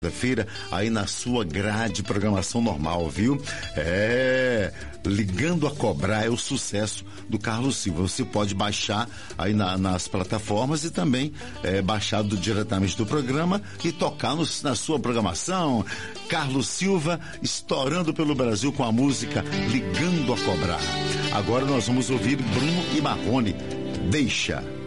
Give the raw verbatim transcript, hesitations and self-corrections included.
Feira aí na sua grade programação normal, viu? É, Ligando a Cobrar é o sucesso do Carlos Silva. Você pode baixar aí na, nas plataformas e também é, baixar do, diretamente do programa e tocar no, na sua programação. Carlos Silva estourando pelo Brasil com a música Ligando a Cobrar. Agora nós vamos ouvir Bruno e Marrone. Deixa.